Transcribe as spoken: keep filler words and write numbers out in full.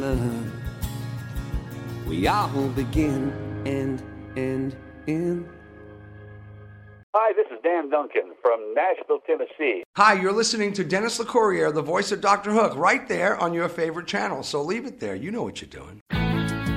love. We all begin and end in. Hi, this is Dan Duncan from Nashville, Tennessee. Hi, you're listening to Dennis LeCourrier, the voice of Doctor Hook, right there on your favorite channel. So leave it there. You know what you're doing.